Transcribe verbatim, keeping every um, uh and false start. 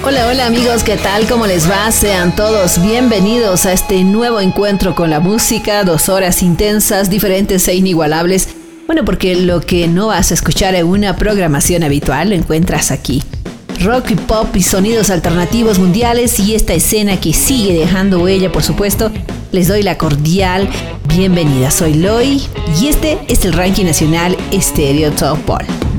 Hola, hola amigos, ¿qué tal? ¿Cómo les va? Sean todos bienvenidos a este nuevo encuentro con la música, dos horas intensas, diferentes e inigualables. Bueno, porque lo que no vas a escuchar en una programación habitual lo encuentras aquí. Rock y pop y sonidos alternativos mundiales y esta escena que sigue dejando huella, por supuesto. Les doy la cordial bienvenida. Soy Loy y este es el ranking nacional Stereo Top Poll.